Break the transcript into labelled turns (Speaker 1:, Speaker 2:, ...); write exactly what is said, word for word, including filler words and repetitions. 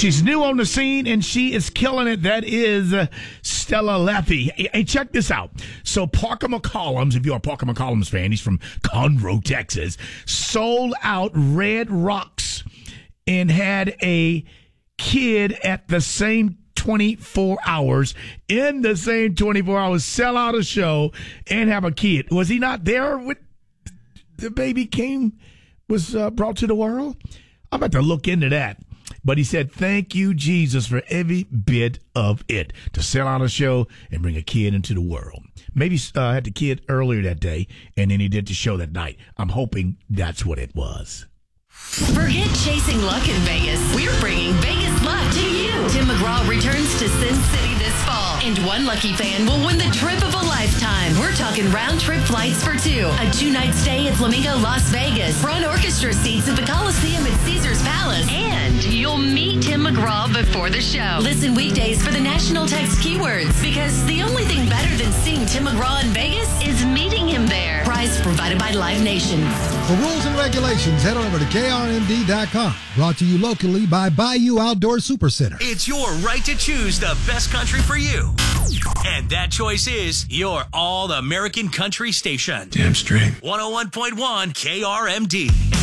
Speaker 1: She's new on the scene, and she is killing it. That is uh, Stella Laffey. Hey, hey, check this out. So Parker McCollums, if you're a Parker McCollums fan, he's from Conroe, Texas, sold out Red Rocks and had a kid at the same twenty-four hours, in the same twenty-four hours, sell out a show and have a kid. Was he not there when the baby came, was uh, brought to the world? I'm about to look into that. But he said, thank you, Jesus, for every bit of it, to sell out a show and bring a kid into the world. Maybe uh, had the kid earlier that day, and then he did the show that night. I'm hoping that's what it was.
Speaker 2: Forget chasing luck in Vegas. We're bringing Vegas luck to you. Tim McGraw returns to Sin City this fall, and one lucky fan will win the trip of a lifetime. We're talking round-trip flights for two, a two-night stay at Flamingo Las Vegas, front orchestra seats at the Coliseum at Caesars Palace, and you'll meet Tim McGraw before the show. Listen weekdays for the national text keywords, because the only thing better than seeing Tim McGraw in Vegas is meeting him there. Prize provided by Live Nation.
Speaker 3: For rules and regulations, head on over to K R M D dot com. Brought to you locally by Bayou Outdoor Supercenter.
Speaker 4: It's your right to choose the best country for you. And that choice is your All-American Country Station.
Speaker 5: Damn straight.
Speaker 4: one oh one point one K R M D.